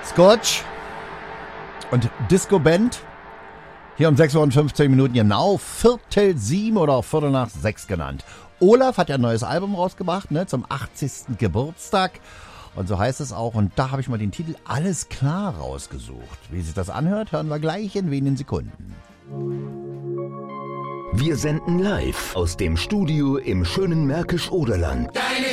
Scotch und Disco Band. Hier um 6:15 Uhr, genau, 6:45 oder auch 6:15 genannt. Olaf hat ja ein neues Album rausgebracht, ne, zum 80. Geburtstag. Und so heißt es auch. Und da habe ich mal den Titel Alles klar rausgesucht. Wie sich das anhört, hören wir gleich in wenigen Sekunden. Wir senden live aus dem Studio im schönen Märkisch-Oderland. Deine